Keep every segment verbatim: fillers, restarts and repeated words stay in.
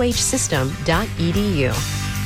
h system dot e d u.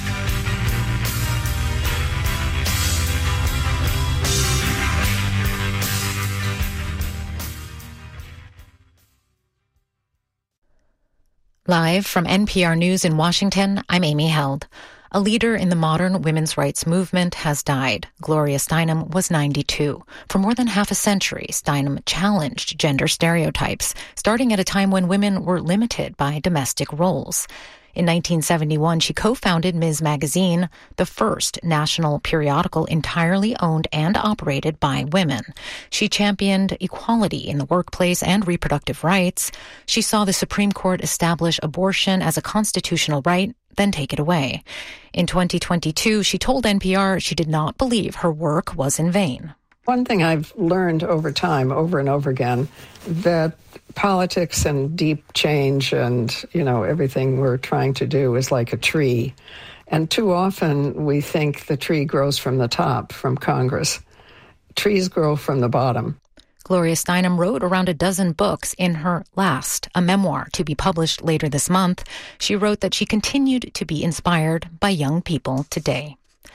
Live from N P R News in Washington, I'm Amy Held. A leader in the modern women's rights movement has died. Gloria Steinem was ninety-two. For more than half a century, Steinem challenged gender stereotypes, starting at a time when women were limited by domestic roles. In nineteen seventy-one, she co-founded Miz Magazine, the first national periodical entirely owned and operated by women. She championed equality in the workplace and reproductive rights. She saw the Supreme Court establish abortion as a constitutional right, then take it away. In twenty twenty-two, she told N P R she did not believe her work was in vain. One thing I've learned over time, over and over again, that politics and deep change and, you know, everything we're trying to do is like a tree. And too often we think the tree grows from the top, from Congress. Trees grow from the bottom. Gloria Steinem wrote around a dozen books in her last, a memoir to be published later this month. She wrote that she continued to be inspired by young people today.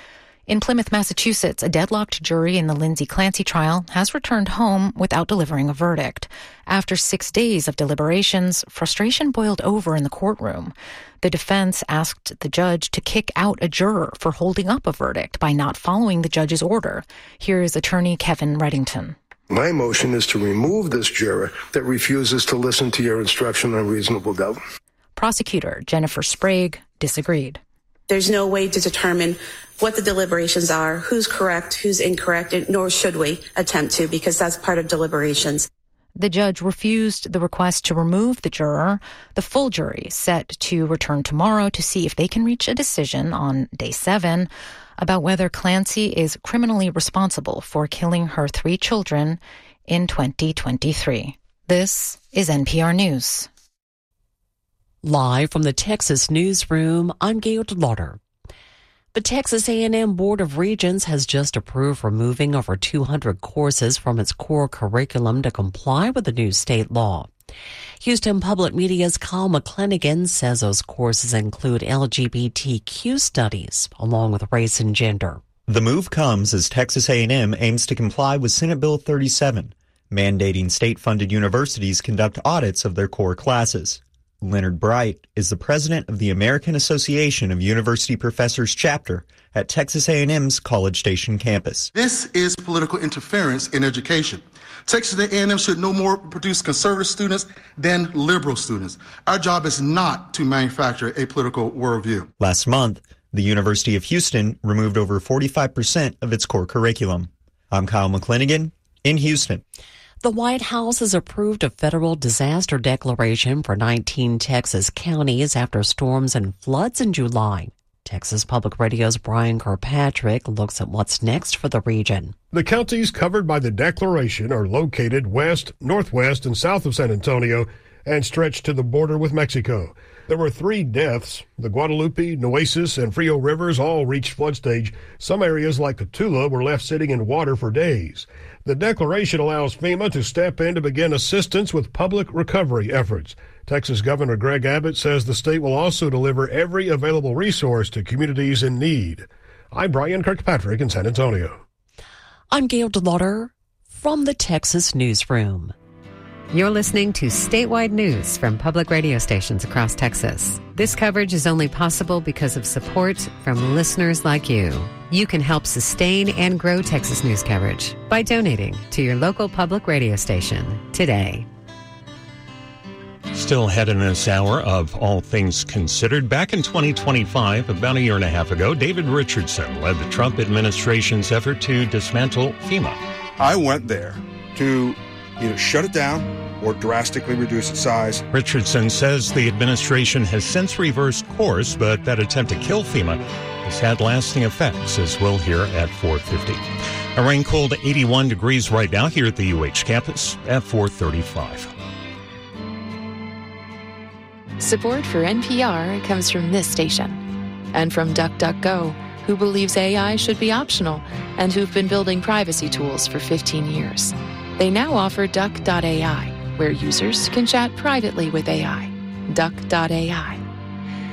In Plymouth, Massachusetts, a deadlocked jury in the Lindsay Clancy trial has returned home without delivering a verdict. After six days of deliberations, frustration boiled over in the courtroom. The defense asked the judge to kick out a juror for holding up a verdict by not following the judge's order. Here is attorney Kevin Reddington. My motion is to remove this juror that refuses to listen to your instruction on reasonable doubt. Prosecutor Jennifer Sprague disagreed. There's no way to determine what the deliberations are, who's correct, who's incorrect, nor should we attempt to, because that's part of deliberations. The judge refused the request to remove the juror. The full jury set to return tomorrow to see if they can reach a decision on day seven about whether Clancy is criminally responsible for killing her three children in twenty twenty-three. This is N P R News. Live from the Texas Newsroom, I'm Gail DeLauder. The Texas A and M Board of Regents has just approved removing over two hundred courses from its core curriculum to comply with the new state law. Houston Public Media's Kyle McClanagan says those courses include L G B T Q studies, along with race and gender. The move comes as Texas A and M aims to comply with Senate Bill thirty-seven, mandating state-funded universities conduct audits of their core classes. Leonard Bright is the president of the American Association of University Professors chapter at Texas A and M's College Station campus. This is political interference in education. Texas A and M should no more produce conservative students than liberal students. Our job is not to manufacture a political worldview. Last month, the University of Houston removed over forty-five percent of its core curriculum. I'm Kyle McClanagan in Houston. The White House has approved a federal disaster declaration for nineteen Texas counties after storms and floods in July. Texas Public Radio's Brian Kirkpatrick looks at what's next for the region. The counties covered by the declaration are located west, northwest, and south of San Antonio and stretch to the border with Mexico. There were three deaths. The Guadalupe, Nueces, and Frio rivers all reached flood stage. Some areas like Cotulla were left sitting in water for days. The declaration allows FEMA to step in to begin assistance with public recovery efforts. Texas Governor Greg Abbott says the state will also deliver every available resource to communities in need. I'm Brian Kirkpatrick in San Antonio. I'm Gail DeLauder from the Texas Newsroom. You're listening to statewide news from public radio stations across Texas. This coverage is only possible because of support from listeners like you. You can help sustain and grow Texas news coverage by donating to your local public radio station today. Still ahead in this hour of All Things Considered. Back in twenty twenty-five, about a year and a half ago, David Richardson led the Trump administration's effort to dismantle FEMA. I went there to either shut it down or drastically reduce its size. Richardson says the administration has since reversed course, but that attempt to kill FEMA has had lasting effects, as we'll hear at four fifty. A rain-cold eighty-one degrees right now here at the U H campus at four thirty-five. Support for N P R comes from this station and from DuckDuckGo, who believes A I should be optional and who've been building privacy tools for fifteen years. They now offer Duck dot A I, where users can chat privately with A I. Duck dot A I.